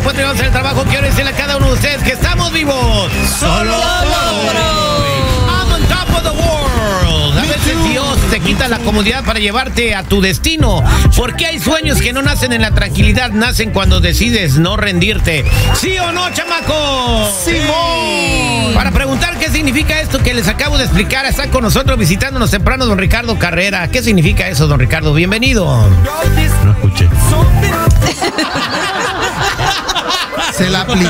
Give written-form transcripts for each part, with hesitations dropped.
puente, vamos al trabajo. Quiero decirle a cada uno de ustedes que estamos vivos. Solo I'm on top of the world. A veces Dios te quita la comodidad para llevarte a tu destino. Porque hay sueños que no nacen en la tranquilidad, nacen cuando decides no rendirte. ¿Sí o no, chamacos? ¡Simón! Para preguntar qué significa esto que les acabo de explicar, está con nosotros visitándonos temprano don Ricardo Carrera. ¿Qué significa eso, don Ricardo? Bienvenido. No escuché. Se la aplicó.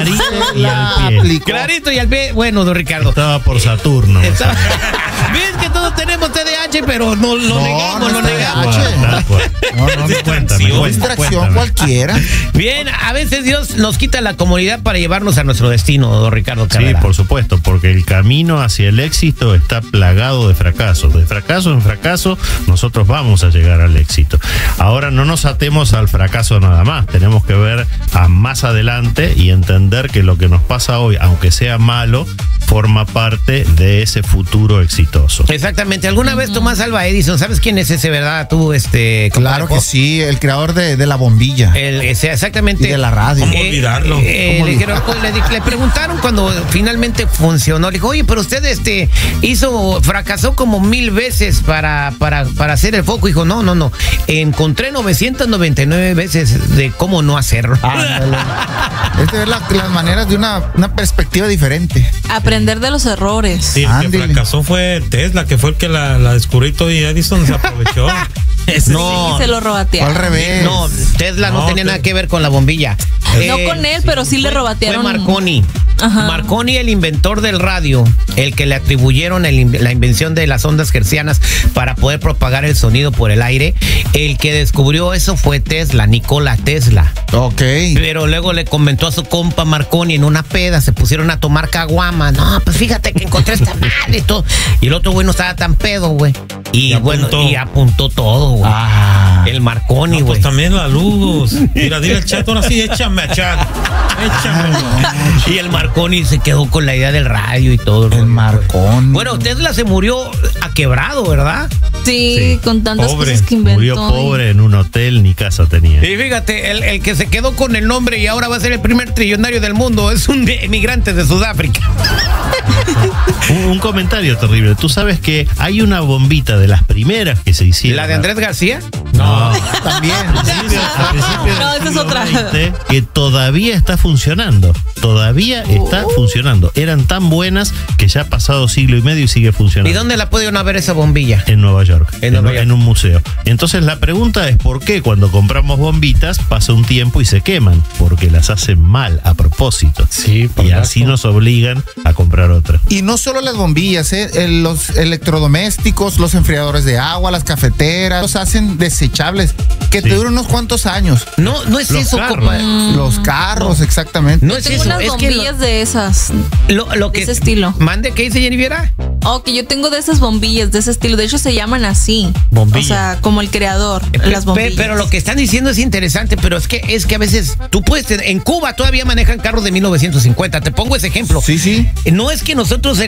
Clarito y al pie. Bueno, don Ricardo. Estaba por Saturno. Ves que todos tenemos TDAH, pero no lo negamos, lo negamos. No, distracción cualquiera. Bien, a veces Dios nos quita la comodidad para llevarnos a nuestro destino, don Ricardo Carrera. Sí, por supuesto, porque el camino hacia el éxito está plagado de fracasos. De fracaso en fracaso, nosotros vamos a llegar al éxito. Ahora no nos atemos al fracaso nada más. Tenemos que ver a más adelante y entender que lo que nos pasa hoy, aunque sea malo, forma parte de ese futuro exitoso. Exactamente. ¿Alguna vez Tomás Alva Edison, sabes quién es ese, verdad? Tú, Claro que sí, el creador de la bombilla. Exactamente. Y de la radio. ¿Cómo olvidarlo? Le preguntaron cuando finalmente funcionó. Le dijo, oye, pero usted fracasó como 1000 veces para hacer el foco. Dijo, no. Encontré 999 veces de cómo no hacerlo. Es de ver las maneras de una perspectiva diferente. Aprender de los errores. Sí, el que fracasó fue Tesla, que fue el que la descubrió y Edison se aprovechó. No, sí, se lo robatearon. Al revés. No, Tesla no tenía nada que ver con la bombilla. No con él, pero sí le robatearon. Fue Marconi. Ajá. Marconi, el inventor del radio, el que le atribuyeron la invención de las ondas hertzianas para poder propagar el sonido por el aire. El que descubrió eso fue Tesla, Nikola Tesla. Ok. Pero luego le comentó a su compa Marconi en una peda, se pusieron a tomar caguama. No, pues fíjate que encontré esta madre y todo. Y el otro güey no estaba tan pedo, güey. Y apuntó todo, güey. El Marconi, güey. Pues también la luz. Mira, dile al chat, ahora sí, échame a chat. Y el Marconi se quedó con la idea del radio y todo. El Marconi. Bueno, Tesla se murió quebrado, ¿verdad? Sí, con tantas cosas que inventó. Murió pobre en un hotel, ni casa tenía. Y fíjate, el que se quedó con el nombre y ahora va a ser el primer trillonario del mundo es un emigrante de Sudáfrica. Un comentario terrible. Tú sabes que hay una bombita de las primeras que se hicieron. ¿La de Andrés García? No, también. No, esa es otra. Que todavía está funcionando. Todavía está funcionando. Eran tan buenas que ya ha pasado siglo y medio y sigue funcionando. ¿Y dónde la puede uno ver esa bombilla? En Nueva York. En un museo. Entonces la pregunta es ¿por qué cuando compramos bombitas pasa un tiempo y se queman? Porque las hacen mal a propósito. Sí, y así nos obligan a comprar otras. Y no solo las bombillas, los electrodomésticos, los enfriadores de agua, las cafeteras, los hacen desechables, que te duran unos cuantos años. No es eso, compa. Los carros, exactamente. No es Tengo eso. unas Es bombillas que de esas. lo que de ese estilo. Mande, ¿qué dice Jennifer? Que yo tengo de esas bombillas de ese estilo. De hecho, se llaman así. Bombilla. O sea, como el creador, las bombillas. Pero lo que están diciendo es interesante, pero es que a veces tú puedes en Cuba todavía manejan carros de 1950. Te pongo ese ejemplo. Sí. No es que nosotros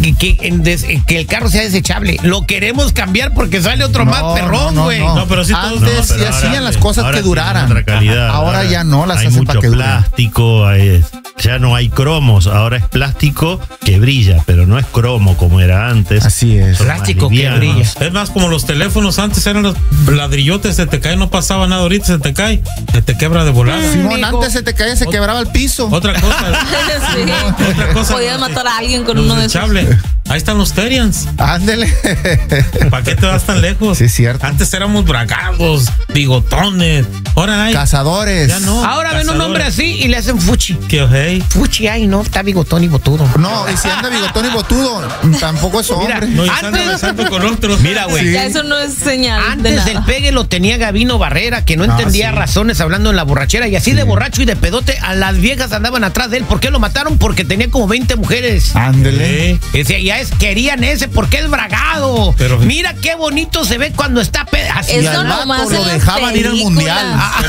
que el carro sea desechable, lo queremos cambiar porque sale otro más perrón, güey. No, pero sí antes sí hacían las cosas que duraran. Otra calidad. Ahora ya no las hacen para que duren. Plástico, ya no hay cromos, ahora es plástico que brilla, pero no es cromo como era antes. Así es. Plástico que brilla. Es más, como los teléfonos antes eran los ladrillotes, se te cae, no pasaba nada, ahorita se te cae, se te quebra de volada. Simón, antes se te caía, se quebraba el piso. Otra cosa. Sí. Otra cosa. Podías matar a alguien con uno de esos. Ahí están los Terians. Ándele. ¿Para qué te vas tan lejos? Sí, es cierto. Antes éramos bragados, bigotones. Ahora hay cazadores. Ya no. Ahora ven un hombre así y le hacen fuchi. ¿Qué ojey? Fuchi, ay, no, está bigotón y botudo. No, y si anda bigotón y botudo, tampoco es hombre. No, y anda besando con otros. Mira, güey. Sí. Ya eso no es señal de Antes nada. el pegue lo tenía Gabino Barrera, que no entendía razones hablando en la borrachera, y así de borracho y de pedote, a las viejas andaban atrás de él. ¿Por qué lo mataron? Porque tenía como 20 mujeres. Ándele. Decía, querían ese porque es bragado. Pero mira qué bonito se ve cuando está así. Eso Y al nomás vato en lo las dejaban ir al mundial.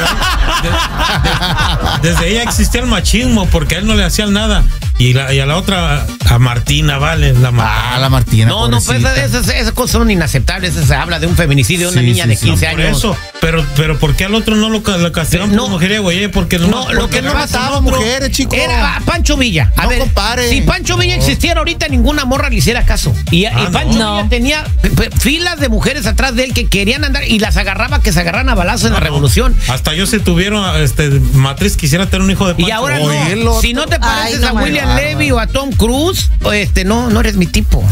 Desde ella existía el machismo porque a él no le hacían nada. Y a la otra, a Martina, vale. La No, Martina. pues esas cosas son inaceptables. Se habla de un feminicidio de una niña de 15 años. Por eso, Pero ¿por qué al otro no lo castigaron por mujeriego? Porque no, lo que no mataba mujeres, chicos. Era Pancho Villa. A ver, compare. si Pancho Villa existiera ahorita, ninguna morra le hiciera caso. Y Pancho Villa tenía filas de mujeres atrás de él que querían andar y las agarraba, que se agarran a balazos en la revolución. Hasta yo, si tuvieron matriz, quisiera tener un hijo de Pancho. Y ahora no. Si no te pareces a William Levy o a Tom Cruise, no eres mi tipo.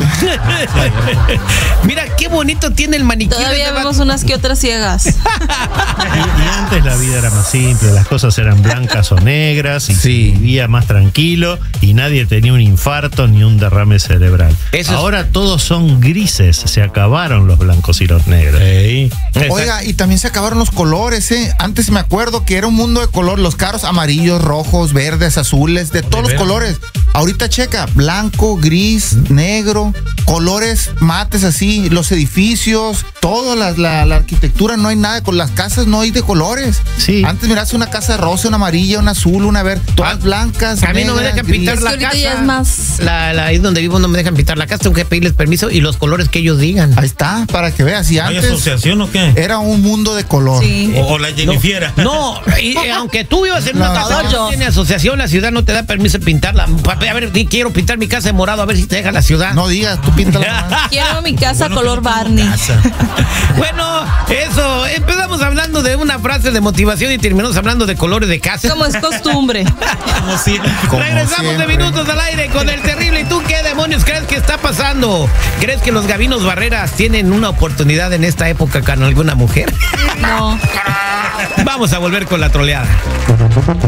Mira qué bonito tiene el manicure. Todavía vemos unas que otras ciegas. Y antes la vida era más simple, las cosas eran blancas o negras y se vivía más tranquilo y nadie tenía un infarto ni un derrame cerebral. Ahora todos son grises, se acabaron los blancos y los negros. Oiga, y también se acabaron los colores, Antes me acuerdo que era un mundo de color, los carros amarillos, rojos, verdes, azules, de todos los colores. Ahorita checa, blanco, gris, negro, colores mates así, los edificios, toda la arquitectura, no hay nada, con las casas no hay de colores. Sí. Antes miraste una casa rosa, una amarilla, una azul, una verde, todas blancas. A mí no me dejan pintar la casa. Ya es más... Ahí donde vivo no me dejan pintar la casa, tengo que pedirles permiso y los colores que ellos digan. Ahí está, para que veas. Y ¿Hay antes asociación o qué? era un mundo de color. Sí. O la Jennifiera. No, y aunque tú vivas en una casa que no tiene asociación, la ciudad no te da permiso de pintarla. A ver, quiero pintar mi casa de morado, a ver si te deja la ciudad. No digas, tú píntala. Quiero mi casa color Barney. Bueno, eso, empezamos hablando de una frase de motivación y terminamos hablando de colores de casa. Como es costumbre. Regresamos de Minutos al Aire con el terrible. ¿Y tú qué demonios crees que está pasando? ¿Crees que los Gavinos Barreras tienen una oportunidad en esta época con alguna mujer? No. Vamos a volver con la troleada.